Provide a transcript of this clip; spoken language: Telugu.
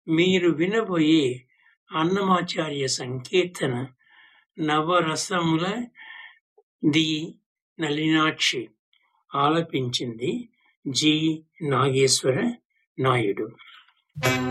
మీరు వినబోయే అన్నమాచార్య సంకీర్తన నవరసముల the Nalinakshi ఆలపించింది G. Nageswara Naidu.